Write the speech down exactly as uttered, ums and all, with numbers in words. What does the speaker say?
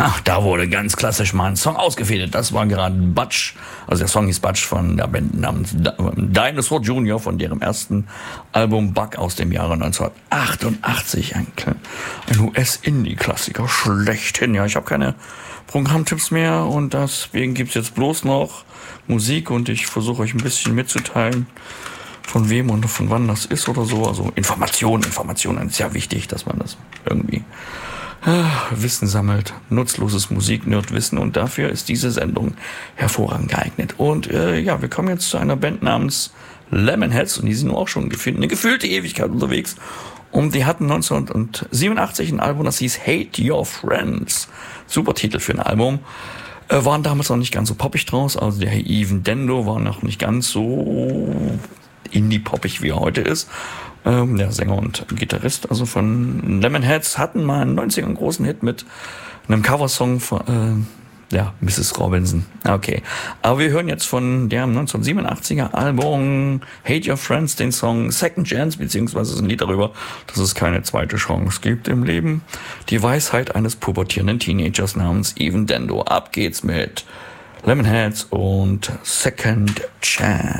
Ach, da wurde ganz klassisch mal ein Song ausgefädelt. Das war gerade Butch, also der Song hieß Butch von der Band namens Dinosaur Junior von deren ersten Album Bug aus dem Jahre neunzehnhundertachtundachtzig. Ein, ein U S-Indie-Klassiker, schlechthin. Ja, ich habe keine Programmtipps mehr und deswegen gibt's jetzt bloß noch Musik und ich versuche euch ein bisschen mitzuteilen, von wem und von wann das ist oder so. Also Informationen, Informationen ist ja wichtig, dass man das irgendwie äh, Wissen sammelt. Nutzloses Musik-Nerd-Wissen und dafür ist diese Sendung hervorragend geeignet. Und äh, ja, wir kommen jetzt zu einer Band namens Lemonheads und die sind auch schon gefühlt, eine gefühlte Ewigkeit unterwegs. Und die hatten neunzehnhundertsiebenundachtzig ein Album, das hieß Hate Your Friends. Super Titel für ein Album. Äh, waren damals noch nicht ganz so poppig draus. Also der Even Dendo war noch nicht ganz so indie-poppig, wie er heute ist. Ähm, der Sänger und Gitarrist also von Lemonheads hatten mal einen neunziger einen großen Hit mit einem Coversong von äh, ja, Misses Robinson. Okay. Aber wir hören jetzt von dem neunzehnhundertsiebenundachtziger Album Hate Your Friends den Song Second Chance, beziehungsweise ein Lied darüber, dass es keine zweite Chance gibt im Leben. Die Weisheit eines pubertierenden Teenagers namens Even Dendo. Ab geht's mit Lemonheads und Second Chance.